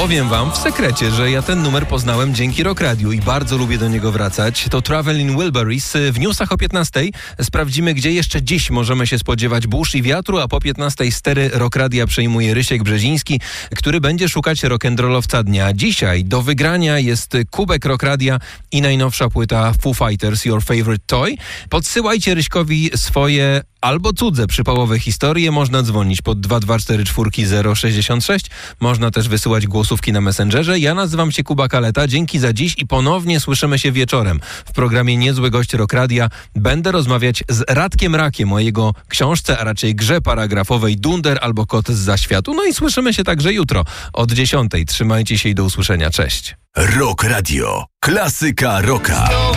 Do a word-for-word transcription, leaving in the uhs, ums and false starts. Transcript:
Powiem wam w sekrecie, że ja ten numer poznałem dzięki Rock Radiu i bardzo lubię do niego wracać. To Traveling Wilburys. W newsach o piętnastej sprawdzimy, gdzie jeszcze dziś możemy się spodziewać burz i wiatru, a po piętnastej stery Rock Radia przejmuje Rysiek Brzeziński, który będzie szukać rock'n'rollowca dnia. Dzisiaj do wygrania jest kubek Rock Radia i najnowsza płyta Foo Fighters, Your Favorite Toy. Podsyłajcie Ryśkowi swoje albo cudze przypałowe historie. Można dzwonić pod dwa dwa cztery cztery zero sześćdziesiąt sześć. Można też wysyłać głosówki na Messengerze. Ja nazywam się Kuba Kaleta. Dzięki za dziś i ponownie słyszymy się wieczorem. W programie Niezły Gość Rock Radia będę rozmawiać z Radkiem Rakiem o jego książce, a raczej grze paragrafowej Dunder albo Kot z Zaświatu. No i słyszymy się także jutro od dziesiątej. Trzymajcie się i do usłyszenia. Cześć. Rock Radio. Klasyka rocka.